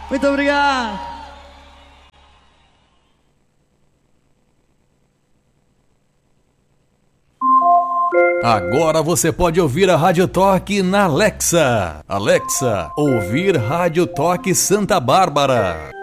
Muito obrigado. Agora você pode ouvir a Rádio Toque na Alexa. Alexa, ouvir Rádio Toque Santa Bárbara.